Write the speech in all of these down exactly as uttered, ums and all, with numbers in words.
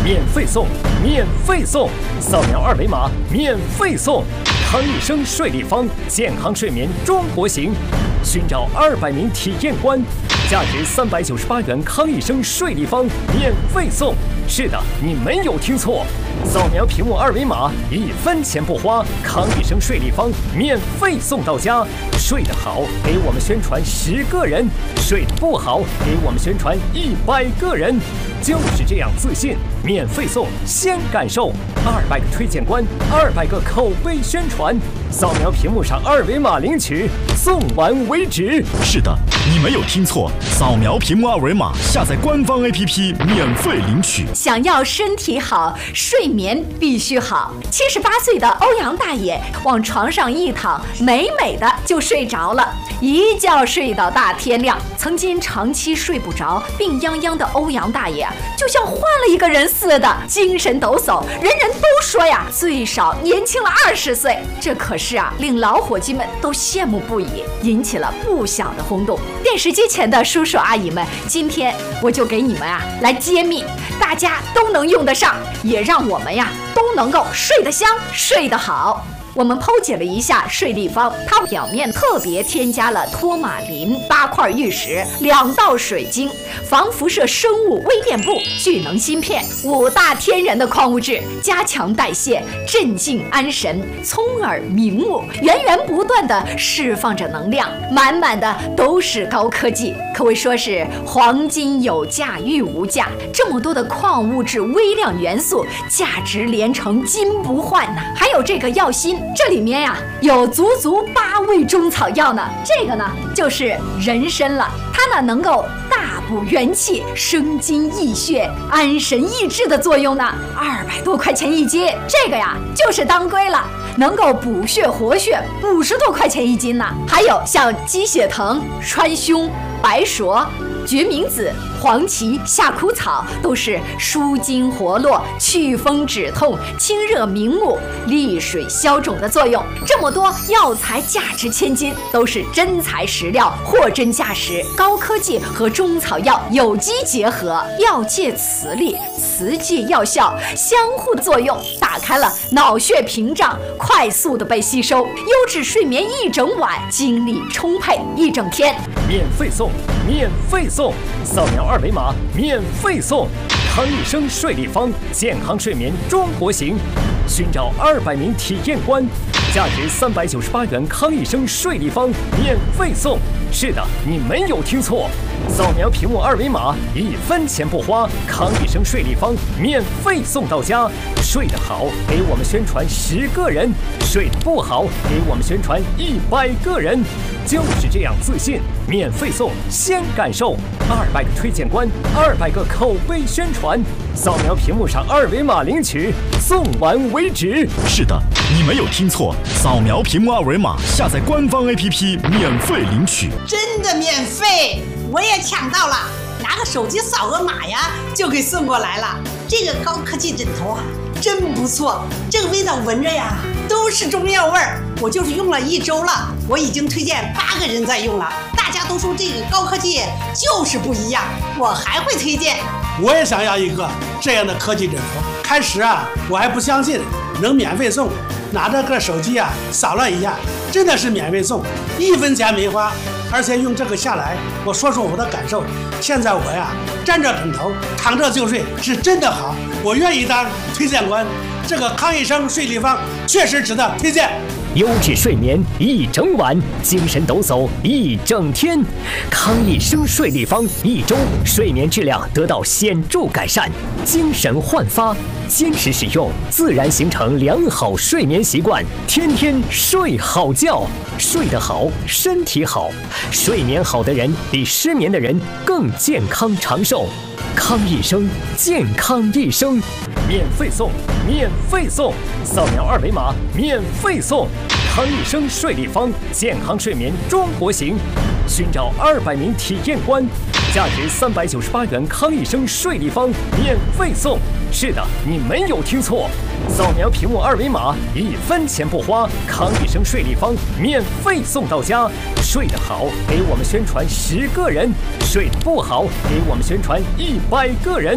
免费送，免费送，扫描二维码免费送。康益生睡立方，健康睡眠中国行，寻找二百名体验官，价值三百九十八元康益生睡立方免费送。是的，你没有听错，扫描屏幕二维码，一分钱不花，康益生睡立方免费送到家。睡得好，给我们宣传十个人；睡得不好，给我们宣传一百个人。就是这样自信，免费送，先感受。二百个推荐官，二百个口碑宣传，扫描屏幕上二维码领取，送完为止。 是的，你没有听错，扫描屏幕二维码，下载官方 A P P 免费领取。 想要身体好，睡眠必须好。七十八岁的欧阳大爷往床上一躺，美美的就睡着了，一觉睡到大天亮。曾经长期睡不着、病殃殃的欧阳大爷啊，就像换了一个人似的，精神抖擞，人人都说呀，最少年轻了二十岁。这可是啊，令老伙计们都羡慕不已，引起了不小的轰动。电视机前的叔叔阿姨们，今天我就给你们啊来揭秘，大家都能用得上，也让我们呀都能够睡得香，睡得好。我们剖解了一下睡立方，它表面特别添加了托马林、八块玉石、两道水晶、防辐射生物微电布、聚能芯片五大天然的矿物质，加强代谢，镇静安神，聪耳明目，源源不断的释放着能量，满满的都是高科技，可谓说是黄金有价玉无价。这么多的矿物质、微量元素，价值连城，金不换呐！还有这个药心。这里面呀有足足八味中草药呢，这个呢就是人参了，它呢能够大补元气、生津益血、安神益智的作用呢，二百多块钱一斤，这个呀就是当归了，能够补血活血，五十多块钱一斤呢。还有像鸡血藤、川芎、白术、决明子、黄芪、夏枯草，都是舒筋活络、祛风止痛、清热明目、利水消肿的作用。这么多药材价值千金，都是真材实料，货真价实，高科技和中草药有机结合，药界磁力，磁界药效相互作用，打开了脑血屏障，快速的被吸收，优质睡眠一整晚，精力充沛一整天。 免费送，免费送，扫描二维码免费送。康益生睡立方，健康睡眠中国行，寻找二百名体验官，价值三百九十八元康益生睡立方免费送。是的，你没有听错，扫描屏幕二维码，一分钱不花，康益生睡立方免费送到家。睡得好，给我们宣传十个人；睡得不好，给我们宣传一百个人。就是这样自信，免费送，先感受。二百个推荐官，二百个口碑宣传，扫描屏幕上二维码领取，送完为止。 是的，你没有听错，扫描屏幕二维码，下载官方 A P P 免费领取。 真的免费，我也抢到了，拿个手机扫个码呀，就给送过来了。这个高科技枕头啊，真不错，这个味道闻着呀都是中药味儿。我就是用了一周了，我已经推荐八个人在用了，大家都说这个高科技就是不一样，我还会推荐。 我也想要一个这样的科技枕头。开始啊，我还不相信能免费送，拿着个手机啊扫了一下，真的是免费送，一分钱没花。而且用这个下来，我说说我的感受。现在我呀，沾着枕头躺着就睡，是真的好。我愿意当推荐官。这个康益生睡立方确实值得推荐。 优质睡眠一整晚，精神抖擞一整天。康益生睡立方一周睡眠质量得到显著改善，精神焕发。坚持使用，自然形成良好睡眠习惯，天天睡好觉。睡得好，身体好。睡眠好的人比失眠的人更健康长寿。康益生，健康一生，免费送，免费送，扫描二维码免费送。康益生睡立方，健康睡眠中国行，寻找二百名体验官，价值三百九十八元康益生睡立方免费送。是的，你没有听错，扫描屏幕二维码，一分钱不花，康益生睡立方免费送到家。睡得好，给我们宣传十个人；睡得不好，给我们宣传一百个人。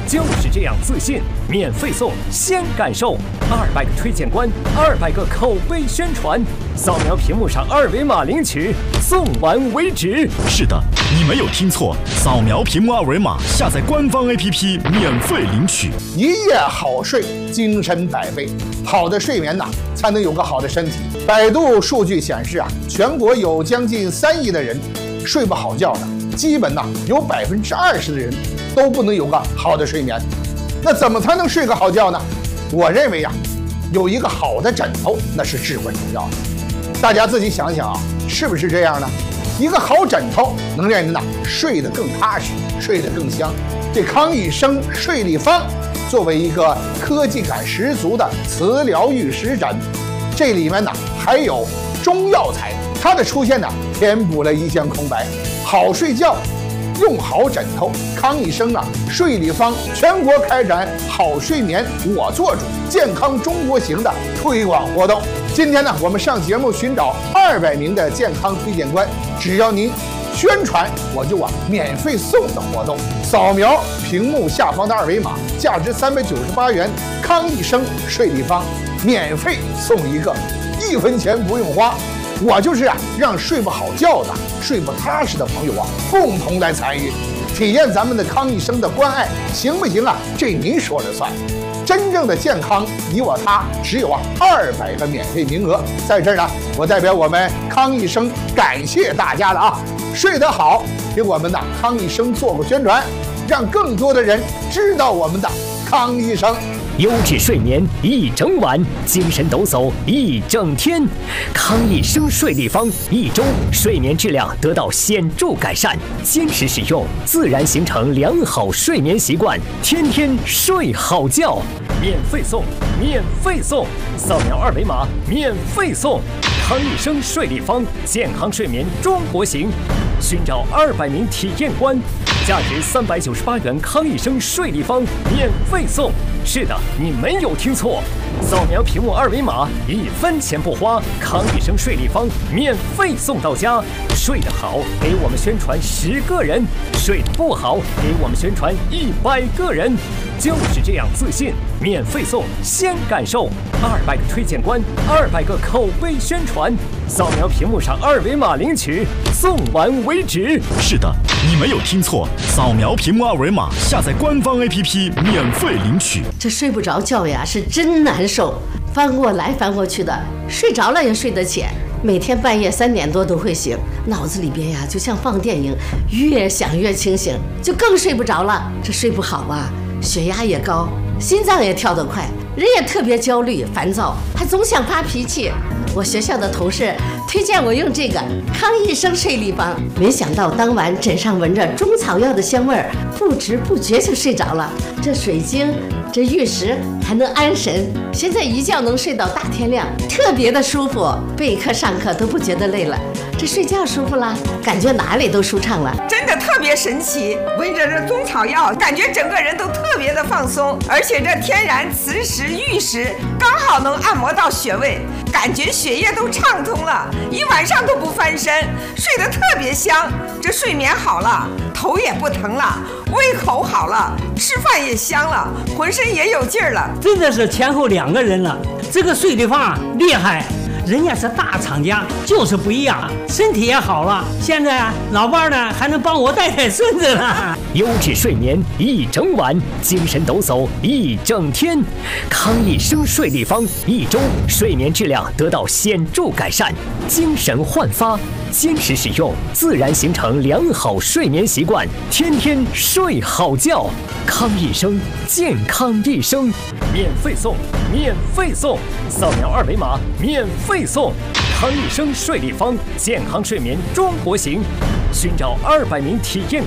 就是这样自信，免费送，先感受。二百个推荐官，二百个口碑宣传，扫描屏幕上二维码领取，送完为止。 是的，你没有听错，扫描屏幕二维码，下载官方 A P P 免费领取。 一夜好睡，精神百倍。好的睡眠呐，才能有个好的身体。百度数据显示啊，全国有将近三亿的人睡不好觉的，基本呐有百分之二十的人都不能有个好的睡眠。那怎么才能睡个好觉呢？我认为呀、啊，有一个好的枕头那是至关重要的。大家自己想想啊，是不是这样呢？一个好枕头能让人呐睡得更踏实，睡得更香。这康益生睡立方作为一个科技感十足的磁疗玉石枕，这里面呢还有中药材，它的出现呢填补了一线空白。好睡觉用好枕头，康益生啊睡立方全国开展好睡眠我做主健康中国行的推广活动。今天呢我们上节目寻找二百名的健康推荐官，只要您宣传我就啊免费送的活动，扫描屏幕下方的二维码，价值三百九十八元康益生睡立方免费送一个，一分钱不用花。我就是啊让睡不好觉的睡不踏实的朋友啊共同来参与，体验咱们的康益生的关爱，行不行啊？这您说了算。真正的健康你我他只有啊二百个免费名额，在这儿呢我代表我们康益生感谢大家了啊！睡得好，给我们的康益生做个宣传，让更多的人知道我们的康益生。 优质睡眠一整晚，精神抖擞一整天。康益生睡立方，一周睡眠质量得到显著改善。坚持使用，自然形成良好睡眠习惯，天天睡好觉。免费送，免费送，扫描二维码，免费送。康益生睡立方，健康睡眠中国行。寻找二百名体验官，价值三百九十八元康益生睡立方免费送。是的，你没有听错，扫描屏幕二维码，一分钱不花，康益生睡立方免费送到家。睡得好，给我们宣传十个人；睡得不好，给我们宣传一百个人。就是这样自信，免费送，先感受。二百个推荐官，二百个口碑宣传，扫描屏幕上二维码领取，送完为止。 是的，你没有听错，扫描屏幕二维码，下载官方 A P P 免费领取。 这睡不着觉呀，是真难受，翻过来翻过去的，睡着了也睡得浅。每天半夜三点多都会醒，脑子里边呀就像放电影，越想越清醒，就更睡不着了。这睡不好啊，血压也高，心脏也跳得快，人也特别焦虑烦躁，还总想发脾气。我学校的同事推荐我用这个康益生睡立方，没想到当晚枕上闻着中草药的香味儿，不知不觉就睡着了。这水晶，这玉石还能安神，现在一觉能睡到大天亮，特别的舒服，备课上课都不觉得累了。这睡觉舒服了，感觉哪里都舒畅了， 真的特别神奇。闻着这中草药，感觉整个人都特别的放松，而且这天然磁石玉石刚好能按摩到穴位，感觉血液都畅通了，一晚上都不翻身，睡得特别香。这睡眠好了，头也不疼了，胃口好了，吃饭也香了，浑身也有劲儿了。 真的是前后两个人了，这个睡立方厉害。人家是大厂家，就是不一样，身体也好了。现在啊，老伴呢还能帮我带带孙子了。 优质睡眠一整晚，精神抖擞一整天。康益生睡立方，一周睡眠质量得到显著改善，精神焕发。坚持使用，自然形成良好睡眠习惯，天天睡好觉。康益生，健康一生，免费送，免费送，扫描二维码，免费送。康益生睡立方，健康睡眠中国行。寻找二百名体验